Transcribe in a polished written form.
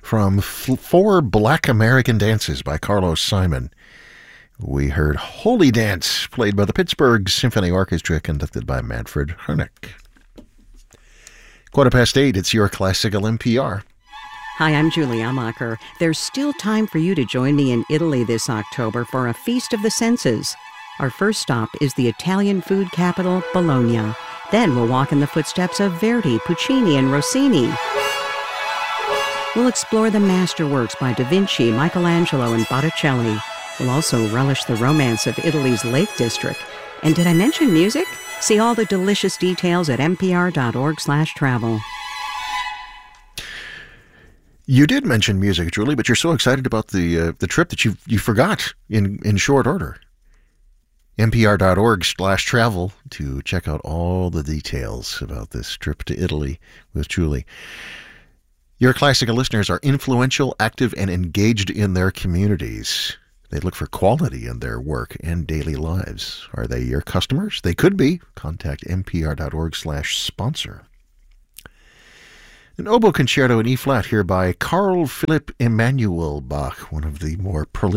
From Four Black American Dances by Carlos Simon, we heard Holy Dance, played by the Pittsburgh Symphony Orchestra, conducted by Manfred Hoernig. 8:15, it's your Classical NPR. Hi, I'm Julie Amacher. There's still time for you to join me in Italy this October for a Feast of the Senses. Our first stop is the Italian food capital, Bologna. Then we'll walk in the footsteps of Verdi, Puccini, and Rossini. We'll explore the masterworks by Da Vinci, Michelangelo, and Botticelli. We'll also relish the romance of Italy's Lake District. And did I mention music? See all the delicious details at npr.org/travel. You did mention music, Julie, but you're so excited about the trip that you forgot in short order. npr.org/travel to check out all the details about this trip to Italy with Julie. Your classical listeners are influential, active, and engaged in their communities. They look for quality in their work and daily lives. Are they your customers? They could be. Contact npr.org/sponsor. An oboe concerto in E-flat here by Carl Philipp Emanuel Bach, one of the more prolific